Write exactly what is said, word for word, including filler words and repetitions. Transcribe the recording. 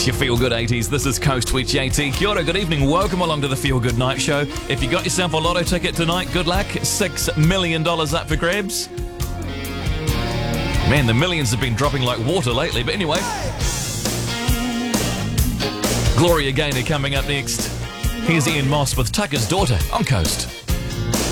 It's your Feel Good eighties. This is Coast Tweet J T. Kia ora, good evening. Welcome along to the Feel Good Night Show. If you got yourself a lotto ticket tonight, good luck. Six million dollars up for grabs. Man, the millions have been dropping like water lately. But anyway, Gloria Gaynor coming up next. Here's Ian Moss with Tucker's Daughter on Coast.